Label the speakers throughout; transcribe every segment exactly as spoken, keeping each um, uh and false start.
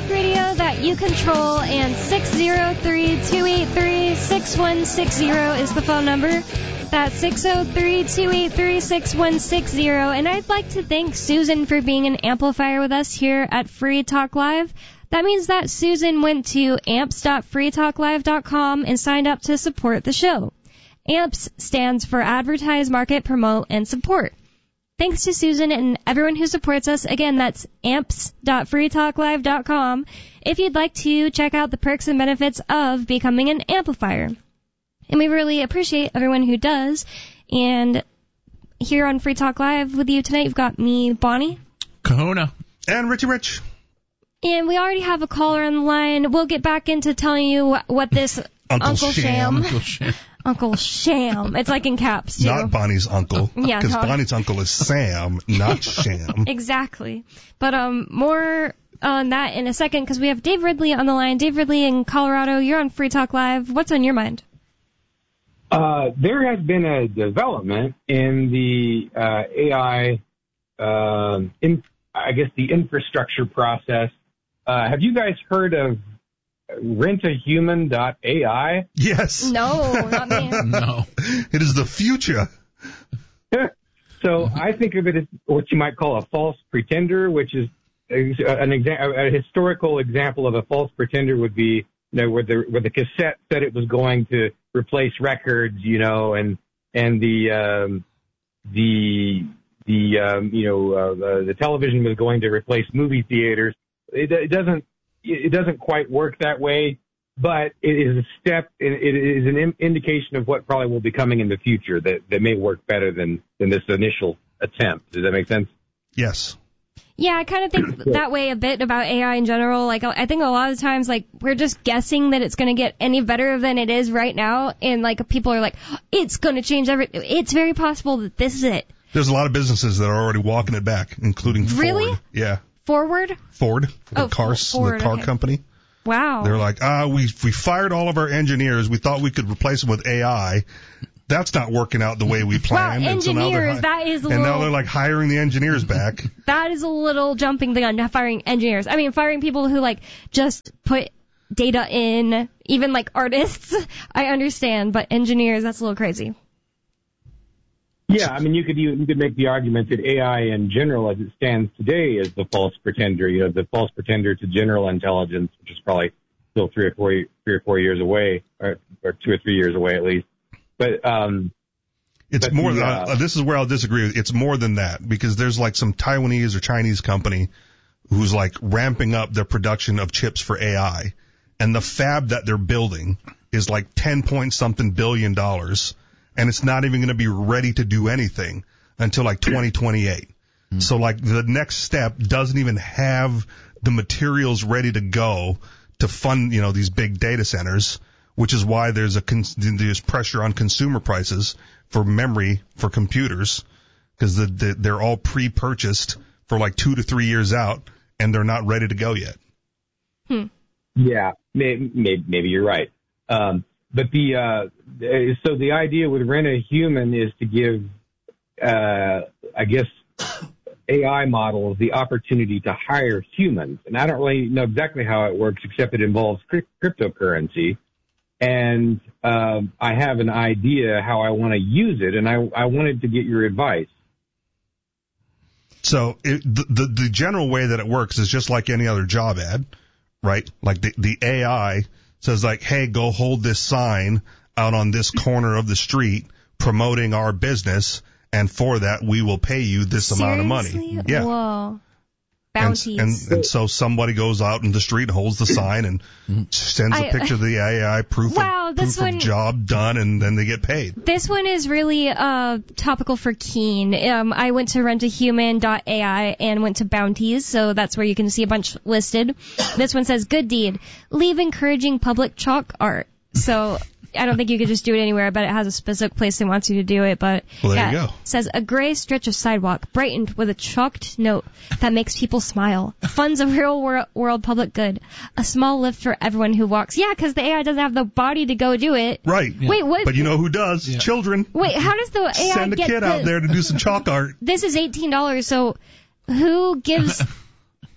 Speaker 1: talk radio that you control, and six zero three, two eight three, six one six zero is the phone number. That's six zero three, two eight three, six one six zero. And I'd like to thank Susan for being an amplifier with us here at Free Talk Live. That means that Susan went to amps dot free talk live dot com and signed up to support the show. AMPS stands for Advertise, Market, Promote, and Support. Thanks to Susan and everyone who supports us. Again, that's amps dot free talk live dot com if you'd like to check out the perks and benefits of becoming an amplifier. And we really appreciate everyone who does. And here on Free Talk Live with you tonight, you've got me, Bonnie.
Speaker 2: Kahuna.
Speaker 3: And Richie Rich.
Speaker 1: And we already have a caller on the line. We'll get back into telling you what, what this
Speaker 3: Uncle,
Speaker 1: Uncle Sham.
Speaker 3: Sham.
Speaker 2: Uncle Sham.
Speaker 1: Uncle Sham. It's like in caps, too.
Speaker 3: Not Bonnie's uncle.
Speaker 1: Yeah,
Speaker 3: Because
Speaker 1: not-
Speaker 3: Bonnie's uncle is Sam, not Sham.
Speaker 1: Exactly. But um, more on that in a second, because we have Dave Ridley on the line. Dave Ridley in Colorado, you're on Free Talk Live. What's on your mind?
Speaker 4: Uh, there has been a development in the uh, A I, uh, in, I guess, the infrastructure process. Uh, have you guys heard of rent a human dot A I?
Speaker 3: Yes.
Speaker 1: No, not me.
Speaker 2: No.
Speaker 3: It is the future.
Speaker 4: So I think of it as what you might call a false pretender, which is an exa- a historical example of a false pretender would be, you know, where the where the cassette said it was going to replace records, you know, and and the um, the the um, you know uh, the, the television was going to replace movie theaters. It, it doesn't it doesn't quite work that way, but it is a step. It, it is an in, indication of what probably will be coming in the future that, that may work better than than this initial attempt. Does that make sense?
Speaker 3: Yes.
Speaker 1: Yeah, I kind of think that way a bit about A I in general. Like, I think a lot of times, like, we're just guessing that it's going to get any better than it is right now. And, like, people are like, it's going to change everything. It's very possible that this is it.
Speaker 3: There's a lot of businesses that are already walking it back, including Ford.
Speaker 1: Really?
Speaker 3: Yeah.
Speaker 1: Forward?
Speaker 3: Ford, the
Speaker 1: Oh,
Speaker 3: car,
Speaker 1: Ford,
Speaker 3: the car
Speaker 1: okay.
Speaker 3: company.
Speaker 1: Wow.
Speaker 3: They're like, ah, we we fired all of our engineers. We thought we could replace them with A I. That's not working out the way we
Speaker 1: Wow,
Speaker 3: planned. And so now they're
Speaker 1: engineers,
Speaker 3: hi-
Speaker 1: that is a
Speaker 3: And now
Speaker 1: little,
Speaker 3: they're like hiring the engineers back.
Speaker 1: that is a little jumping the gun, firing engineers. I mean, firing people who, like, just put data in, even, like, artists, I understand, but engineers, that's a little crazy.
Speaker 4: Yeah, I mean, you could you could make the argument that A I in general, as it stands today, is the false pretender. You know, the false pretender to general intelligence, which is probably still three or four three or four years away, or, or two or three years away at least. But um,
Speaker 3: It's
Speaker 4: but
Speaker 3: more
Speaker 4: the,
Speaker 3: than,
Speaker 4: uh,
Speaker 3: uh, this is where I'll disagree. It's more than that, because there's like some Taiwanese or Chinese company who's like ramping up their production of chips for A I, and the fab that they're building is like ten point something billion dollars, and it's not even going to be ready to do anything until like twenty twenty-eight. Mm-hmm. So like the next step doesn't even have the materials ready to go to fund, you know, these big data centers, which is why there's a con- there's pressure on consumer prices for memory for computers, because the, the, they're all pre-purchased for like two to three years out, and they're not ready to go yet.
Speaker 1: Hmm.
Speaker 4: yeah, maybe, maybe, maybe you're right. Um, but the uh, so the idea with rent a human is to give, uh, I guess, A I models the opportunity to hire humans, and I don't really know exactly how it works, except it involves crypt- cryptocurrency. And um, I have an idea how I want to use it, and I, I wanted to get your advice.
Speaker 3: So it, the, the the general way that it works is just like any other job ad, right? Like the the A I says like, hey, go hold this sign out on this corner of the street promoting our business, and for that we will pay you this amount of money.
Speaker 1: Seriously?
Speaker 3: Yeah.
Speaker 1: Whoa.
Speaker 3: And,
Speaker 1: Bounties.
Speaker 3: and, and so somebody goes out in the street, holds the sign, and sends a
Speaker 1: I-
Speaker 3: picture of the A I proof,
Speaker 1: Wow,
Speaker 3: of,
Speaker 1: this
Speaker 3: proof
Speaker 1: one-
Speaker 3: of job done, and then they get paid.
Speaker 1: This one is really uh, topical for Keen. Um, I went to rent a human dot A I and went to Bounties, so that's where you can see a bunch listed. This one says, good deed. Leave encouraging public chalk art. So I don't think you could just do it anywhere. I bet it has a specific place they want you to do it. But
Speaker 3: Well, there
Speaker 1: yeah,
Speaker 3: you go.
Speaker 1: it says, a gray stretch of sidewalk brightened with a chalked note that makes people smile. Funds a real wor- world public good. A small lift for everyone who walks. Yeah, because the A I doesn't have the body to go do it.
Speaker 3: Right.
Speaker 1: Wait, what?
Speaker 3: But you know who does?
Speaker 2: Yeah.
Speaker 3: Children.
Speaker 1: Wait, how does the A I
Speaker 3: Send a
Speaker 1: get
Speaker 3: kid
Speaker 1: the,
Speaker 3: out there to do some chalk art.
Speaker 1: This is eighteen dollars, so who gives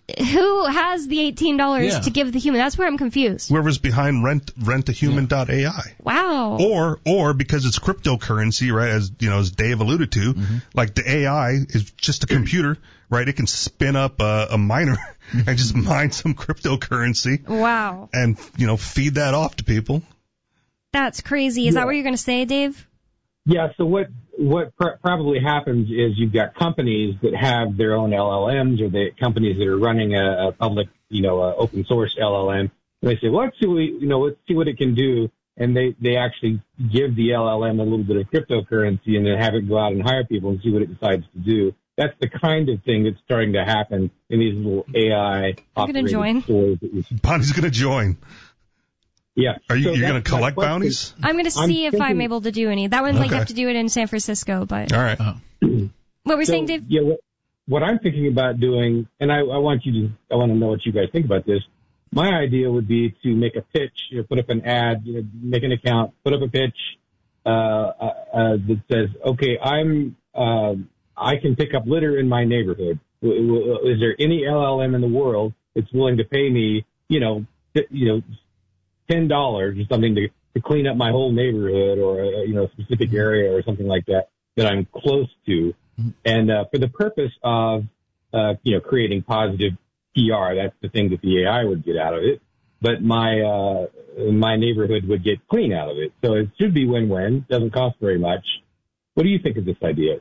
Speaker 1: who has the eighteen dollars
Speaker 2: Yeah.
Speaker 1: to give the human? That's where I'm confused.
Speaker 3: Whoever's behind rent rent a human dot A I.
Speaker 1: Wow.
Speaker 3: Or, or because it's cryptocurrency, right, as, you know, as Dave alluded to,
Speaker 2: Mm-hmm.
Speaker 3: like the A I is just a computer, right? It can spin up a, a miner and just mine some cryptocurrency
Speaker 1: Wow.
Speaker 3: and, you know, feed that off to people.
Speaker 1: That's crazy. Is
Speaker 4: Yeah.
Speaker 1: that what you're going to say, Dave?
Speaker 4: Yeah. So what what pr- probably happens is you've got companies that have their own L L Ms, or the companies that are running a, a public, you know, a open source L L M. And they say, well, let's see what we, you know, let's see what it can do, and they they actually give the L L M a little bit of cryptocurrency, and then have it go out and hire people and see what it decides to do. That's the kind of thing that's starting to happen in these little A I
Speaker 1: I'm gonna join.
Speaker 4: stores. That we-
Speaker 3: Bonnie's going to join.
Speaker 4: Yeah.
Speaker 3: Are you,
Speaker 4: So
Speaker 3: you're going
Speaker 4: that's
Speaker 3: to collect
Speaker 4: my question.
Speaker 3: bounties?
Speaker 1: I'm going to
Speaker 4: I'm
Speaker 1: see if I'm
Speaker 4: thinking-
Speaker 1: able to do any. That one, like, you
Speaker 3: Okay.
Speaker 1: have to do it in San Francisco, but...
Speaker 3: All right.
Speaker 1: What were you
Speaker 4: So,
Speaker 1: saying, Dave?
Speaker 4: Yeah, what, what I'm thinking about doing, and I, I want you to, I want to know what you guys think about this. My idea would be to make a pitch, you know, put up an ad, you know, make an account, put up a pitch uh, uh, uh, that says, okay, I'm, uh, I can pick up litter in my neighborhood. W- w- Is there any L L M in the world that's willing to pay me, you know, th- you know, ten dollars or something to, to clean up my whole neighborhood, or a, you know, a specific area or something like that that I'm close to, and uh, for the purpose of uh, you know, creating positive P R. That's the thing that the A I would get out of it. But my uh, my neighborhood would get clean out of it. So it should be win-win. Doesn't cost very much. What do you think of this idea?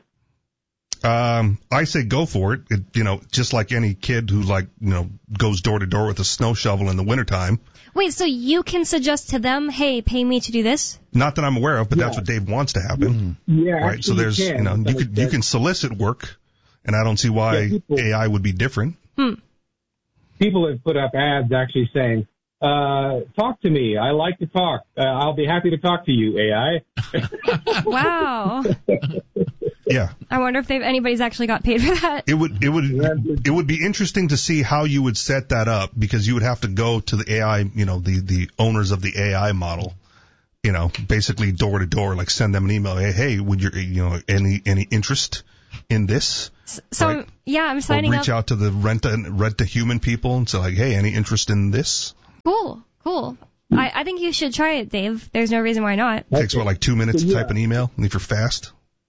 Speaker 3: Um, I say go for it. it. You know, just like any kid who, like, you know, goes door to door with a snow shovel in the wintertime.
Speaker 1: Wait, so you can suggest to them, hey, pay me to do this?
Speaker 3: Not that I'm aware of, but
Speaker 4: Yeah.
Speaker 3: that's what Dave wants to happen.
Speaker 4: Yeah,
Speaker 3: Right. So
Speaker 4: actually
Speaker 3: there's,
Speaker 4: you,
Speaker 3: you
Speaker 4: can,
Speaker 3: know,
Speaker 4: to
Speaker 3: you
Speaker 4: some
Speaker 3: could you
Speaker 4: extent.
Speaker 3: can solicit work, and I don't see why
Speaker 4: Yeah, people-
Speaker 3: A I would be different.
Speaker 1: Hmm.
Speaker 4: People have put up ads actually saying, uh, talk to me. I like to talk. Uh, I'll be happy to talk to you, A I.
Speaker 1: Wow.
Speaker 3: Yeah.
Speaker 1: I wonder if they've, anybody's actually got paid for that.
Speaker 3: It would it would it would be interesting to see how you would set that up, because you would have to go to the A I, you know, the the owners of the A I model, you know, basically door to door, like send them an email, hey, hey, would you you know any any interest in this?
Speaker 1: So,
Speaker 3: Right.
Speaker 1: yeah, I'm
Speaker 3: Or
Speaker 1: signing
Speaker 3: reach
Speaker 1: up.
Speaker 3: out to the rent a, rent a human people and say, like, hey, any interest in this?
Speaker 1: Cool, cool. I, I think you should try it, Dave. There's no reason why not.
Speaker 3: Takes what, like two minutes
Speaker 4: So,
Speaker 3: to
Speaker 4: yeah.
Speaker 3: type an email, and if you're fast.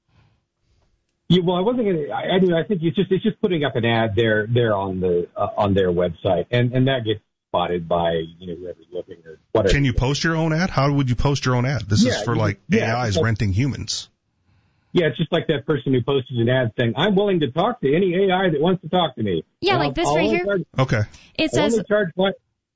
Speaker 4: Yeah, well, I wasn't gonna. I, I do. I think it's just it's just putting up an ad there there on the uh, on their website, and and that gets spotted by, you know, whoever's looking or whatever.
Speaker 3: Can you post your own ad? How would you post your own ad? This
Speaker 4: Yeah,
Speaker 3: is for
Speaker 4: you-
Speaker 3: like
Speaker 4: yeah,
Speaker 3: A Is
Speaker 4: like-
Speaker 3: renting humans.
Speaker 4: Yeah, it's just like that person who posted an ad saying, "I'm willing to talk to any A I that wants to talk to me."
Speaker 1: Yeah,
Speaker 4: And
Speaker 1: like
Speaker 4: I'll-
Speaker 1: this
Speaker 4: I'll
Speaker 1: right
Speaker 4: only
Speaker 1: here.
Speaker 4: Charge,
Speaker 3: Okay.
Speaker 1: It
Speaker 4: I'll
Speaker 1: says,
Speaker 4: only charge five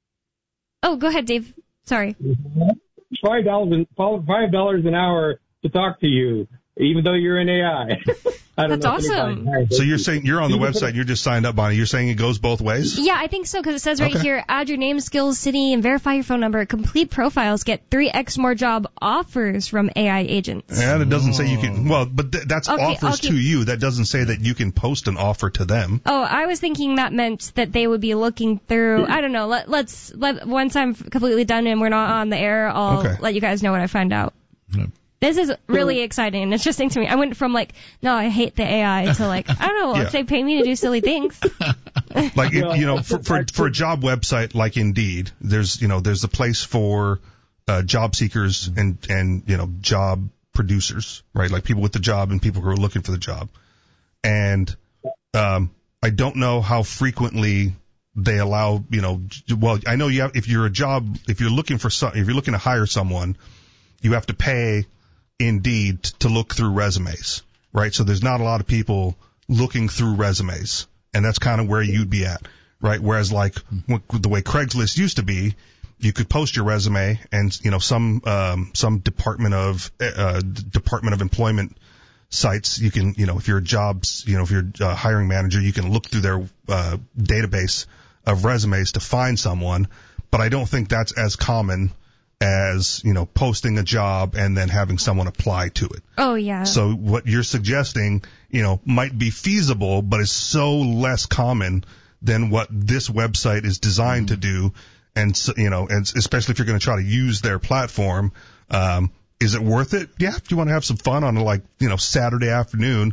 Speaker 1: oh, go ahead, Dave. Sorry.
Speaker 4: five dollars five dollars an hour to talk to you, even though you're an A I. I don't
Speaker 1: That's
Speaker 4: know if
Speaker 1: awesome.
Speaker 4: anybody has
Speaker 3: So
Speaker 4: it.
Speaker 3: you're saying you're on the
Speaker 4: You can put
Speaker 3: website, you're just signed up, Bonnie. You're saying it goes both ways?
Speaker 1: Yeah, I think so, because it says right
Speaker 3: Okay.
Speaker 1: here, add your name, skills, city, and verify your phone number. Complete profiles get three x more job offers from A I agents.
Speaker 3: And it doesn't say you can. Well, but th- that's
Speaker 1: Okay,
Speaker 3: offers
Speaker 1: I'll
Speaker 3: to
Speaker 1: keep-
Speaker 3: you. That doesn't say that you can post an offer to them.
Speaker 1: Oh, I was thinking that meant that they would be looking through. I don't know. Let, let's let once I'm completely done and we're not on the air, I'll
Speaker 3: Okay.
Speaker 1: let you guys know what I find out. This is really exciting and interesting to me. I went from like, no, I hate the A I to like, I don't know,
Speaker 3: Yeah.
Speaker 1: if they pay me to do silly things.
Speaker 3: Like it,
Speaker 4: Well,
Speaker 3: you know, for, for for a job website like Indeed, there's you know there's a place for uh, job seekers and and you know job producers, right? Like people with the job and people who are looking for the job. And um, I don't know how frequently they allow, you know, j- well, I know you have, if you're a job, if you're looking for some, if you're looking to hire someone, you have to pay Indeed to look through resumes, right? So there's not a lot of people looking through resumes, and that's kind of where you'd be at, right? Whereas like w- the way Craigslist used to be, you could post your resume, and you know some um, some Department of uh, Department of Employment sites, you can, you know, if you're a jobs, you know, if you're a hiring manager, you can look through their uh, database of resumes to find someone. But I don't think that's as common as, you know, posting a job and then having someone apply to it.
Speaker 1: Oh, yeah.
Speaker 3: So what you're suggesting, you know, might be feasible, but is so less common than what this website is designed to do. And, so, you know, and especially if you're going to try to use their platform, um, is it worth it? Yeah, if you want to have some fun on, like, you know, Saturday afternoon,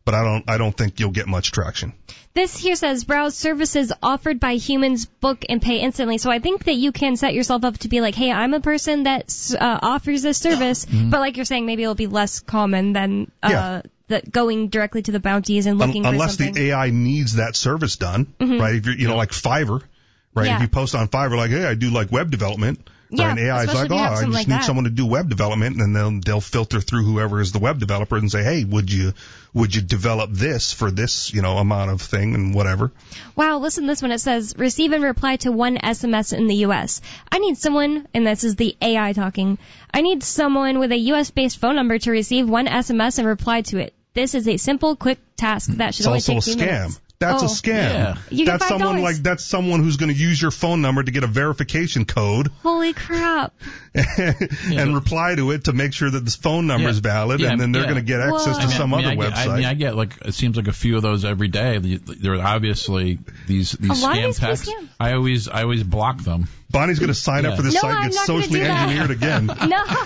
Speaker 3: but I don't I don't think you'll get much traction.
Speaker 1: This here says browse services offered by humans, book and pay instantly. So I think that you can set yourself up to be like, hey, I'm a person that uh, offers this service, mm-hmm. but like you're saying, maybe it'll be less common than uh,
Speaker 3: yeah.
Speaker 1: the going directly to the bounties and looking
Speaker 3: Un-
Speaker 1: for
Speaker 3: unless
Speaker 1: something.
Speaker 3: Unless the A I needs that service done, mm-hmm. right? If you're, you know, like Fiverr, right?
Speaker 1: Yeah.
Speaker 3: If you post on Fiverr, like, hey, I do like web development.
Speaker 1: Yeah,
Speaker 3: right? And A I is like, oh, I just
Speaker 1: like
Speaker 3: need
Speaker 1: that.
Speaker 3: someone to do web development, and then they'll, they'll filter through whoever is the web developer and say, hey, would you would you develop this for this, you know, amount of thing and whatever.
Speaker 1: Wow, listen to this one. It says, receive and reply to one S M S in the U S. I need someone, and this is the A I talking, I need someone with a U S-based phone number to receive one S M S and reply to it. This is a simple, quick task that should
Speaker 3: it's
Speaker 1: only
Speaker 3: also
Speaker 1: take two
Speaker 3: a scam.
Speaker 1: minutes.
Speaker 3: That's
Speaker 1: oh.
Speaker 3: a scam.
Speaker 2: Yeah.
Speaker 1: You
Speaker 3: that's
Speaker 1: get five dollars.
Speaker 3: someone like that's someone who's going to use your phone number to get a verification code.
Speaker 1: Holy crap!
Speaker 3: and
Speaker 2: yeah.
Speaker 3: reply to it to make sure that this phone number
Speaker 2: yeah.
Speaker 3: is valid,
Speaker 2: yeah.
Speaker 3: and then they're
Speaker 2: yeah.
Speaker 3: going to get access
Speaker 1: Whoa.
Speaker 3: to
Speaker 2: I mean,
Speaker 3: some
Speaker 2: I mean,
Speaker 3: other
Speaker 2: I get,
Speaker 3: website.
Speaker 2: I mean, I get like it seems like a few of those every day. There are obviously these these
Speaker 1: a lot
Speaker 2: scam
Speaker 1: of these
Speaker 2: texts.
Speaker 1: scam.
Speaker 2: I always I always block them.
Speaker 3: Bonnie's going to sign
Speaker 2: yeah.
Speaker 3: up for this
Speaker 1: no,
Speaker 3: site and
Speaker 1: I'm
Speaker 3: get
Speaker 1: not
Speaker 3: socially
Speaker 1: do that.
Speaker 3: engineered again.
Speaker 1: No.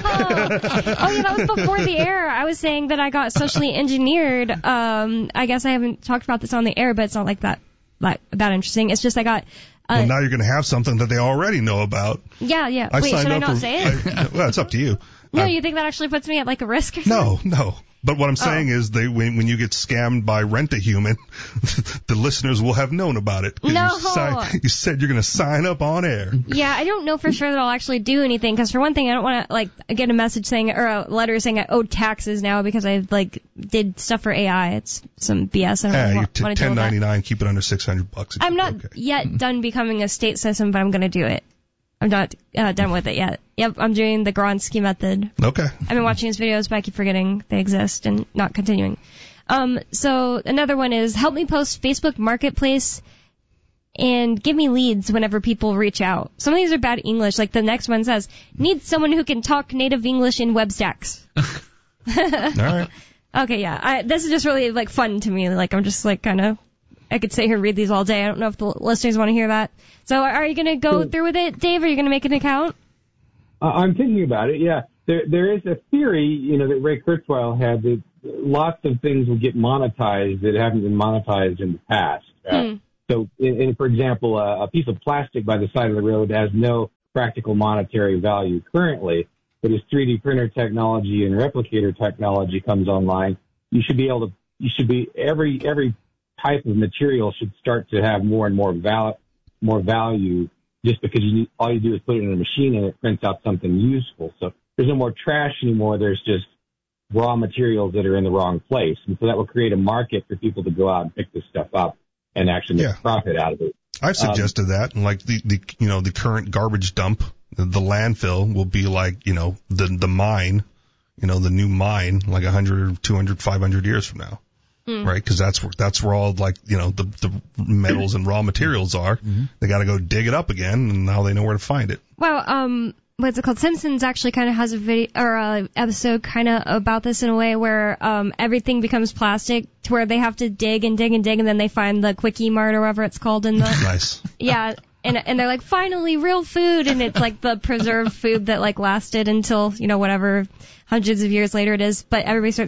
Speaker 1: Oh, yeah, that was before the air. I was saying that I got socially engineered. Um, I guess I haven't talked about this on the air, but it's not like that like that interesting. It's just I got. Uh,
Speaker 3: well, now you're going to have something that they already know about.
Speaker 1: Yeah, yeah.
Speaker 3: I
Speaker 1: Wait,
Speaker 3: signed
Speaker 1: should I
Speaker 3: up
Speaker 1: not
Speaker 3: for,
Speaker 1: say it?
Speaker 3: I, well, it's up to you.
Speaker 1: No,
Speaker 3: I,
Speaker 1: you think that actually puts me at like a risk or something?
Speaker 3: No, no. But what I'm saying
Speaker 1: oh.
Speaker 3: is, they when, when you get scammed by Rent-A-Human, the listeners will have known about it.
Speaker 1: No.
Speaker 3: You, si- you said you're going to sign up on air.
Speaker 1: Yeah, I don't know for sure that I'll actually do anything, because for one thing, I don't want to like get a message saying or a letter saying I owe taxes now because I like did stuff for A I. It's some B S. I don't
Speaker 3: Yeah,
Speaker 1: really
Speaker 3: you
Speaker 1: want
Speaker 3: t-
Speaker 1: to deal with that.
Speaker 3: ten ninety-nine, keep it under six hundred bucks.
Speaker 1: I'm not
Speaker 3: okay.
Speaker 1: yet done becoming a state citizen, but I'm going to do it. I'm not uh, done with it yet. Yep, I'm doing the Gronsky method.
Speaker 3: Okay.
Speaker 1: I've been watching his videos, but I keep forgetting they exist and not continuing. Um, so another one is help me post Facebook Marketplace and give me leads whenever people reach out. Some of these are bad English. Like the next one says, need someone who can talk native English in web stacks.
Speaker 3: All right.
Speaker 1: Okay, yeah. I, this is just really like fun to me. Like I'm just like kind of, I could sit here and read these all day. I don't know if the listeners want to hear that. So are you going to go through with it, Dave? Are you going to make an account?
Speaker 4: Uh, I'm thinking about it, yeah. There, there is a theory, you know, that Ray Kurzweil had that lots of things will get monetized that haven't been monetized in the past. Uh,
Speaker 1: Hmm.
Speaker 4: So, in, in, for example, uh, a piece of plastic by the side of the road has no practical monetary value currently, but as three D printer technology and replicator technology comes online, you should be able to, you should be, every, every type of material should start to have more and more val- more value just because you need, all you do is put it in a machine and it prints out something useful. So there's no more trash anymore. There's just raw materials that are in the wrong place. And so that will create a market for people to go out and pick this stuff up and actually make
Speaker 3: Yeah.
Speaker 4: a profit out of it.
Speaker 3: I've suggested um, that, like the, the, you know, the current garbage dump, the, the landfill will be like, you know, the, the mine, you know, the new mine, like one hundred, two hundred, five hundred years from now. Mm. Right, because that's where that's where all like you know the the metals and raw materials are. Mm-hmm. They got to go dig it up again, and now they know where to find it.
Speaker 1: Well, um, what's it called? Simpsons actually kind of has a video or a episode kind of about this in a way where um everything becomes plastic to where they have to dig and dig and dig, and then they find the Quickie Mart or whatever it's called in the
Speaker 3: nice. Yeah.
Speaker 1: And and they're like, finally, real food, and it's like the preserved food that like lasted until, you know, whatever hundreds of years later it is. But everybody starts